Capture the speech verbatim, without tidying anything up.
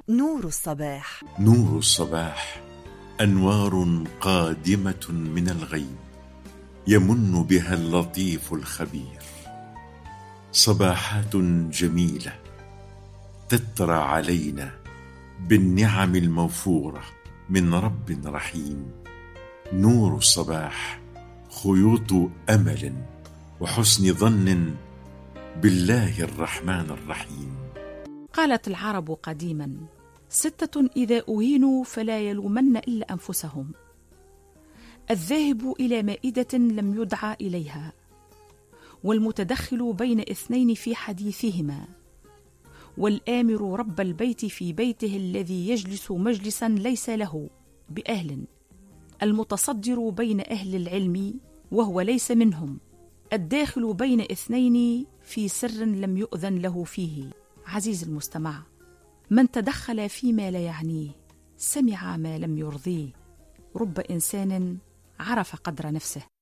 نور الصباح. نور الصباح أنوار قادمة من الغيب يمن بها اللطيف الخبير، صباحات جميلة تترى علينا بالنعم الموفورة من رب رحيم. نور الصباح خيوط أمل وحسن ظن بالله الرحمن الرحيم. قالت العرب قديما: ستة إذا أهينوا فلا يلومن إلا أنفسهم: الذاهب إلى مائدة لم يدعى إليها، والمتدخل بين اثنين في حديثهما، والآمر رب البيت في بيته الذي يجلس مجلسا ليس له بأهل، المتصدر بين أهل العلم وهو ليس منهم، الداخل بين اثنين في سر لم يؤذن له فيه. عزيز المستمع، من تدخل فيما لا يعنيه سمع ما لم يرضيه. رب إنسان عرف قدر نفسه.